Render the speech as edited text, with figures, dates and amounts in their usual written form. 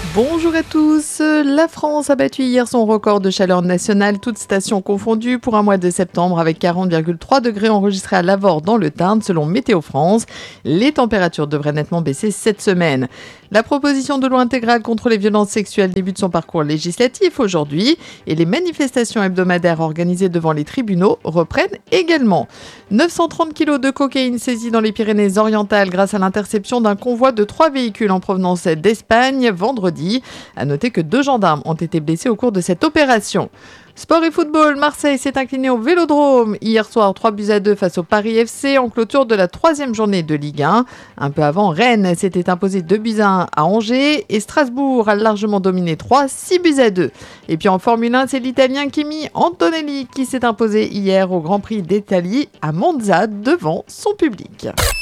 Bonjour à tous. La France a battu hier son record de chaleur nationale, toutes stations confondues, pour un mois de septembre avec 40,3 degrés enregistrés à Lavore dans le Tarn selon Météo France. Les températures devraient nettement baisser cette semaine. La proposition de loi intégrale contre les violences sexuelles débute son parcours législatif aujourd'hui et les manifestations hebdomadaires organisées devant les tribunaux reprennent également. 930 kilos de cocaïne saisis dans les Pyrénées-Orientales grâce à l'interception d'un convoi de 3 véhicules en provenance d'Espagne vendredi. À noter que 2 gendarmes ont été blessés au cours de cette opération. Sport et football, Marseille s'est incliné au Vélodrome. Hier soir, 3-2 face au Paris FC en clôture de la 3e journée de Ligue 1. Un peu avant, Rennes s'était imposé 2-1 à Angers et Strasbourg a largement dominé 6-2. Et puis en Formule 1, c'est l'Italien Kimi Antonelli qui s'est imposé hier au Grand Prix d'Italie à Monza devant son public.